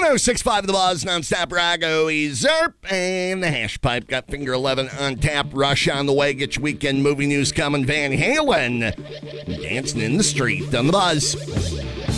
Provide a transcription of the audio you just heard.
106.5 The Buzz, non-stop Rago, Zerp, and the Hash Pipe. Got Finger 11 on tap. Rush on the way. Get your weekend movie news coming. Van Halen dancing in the street on The Buzz.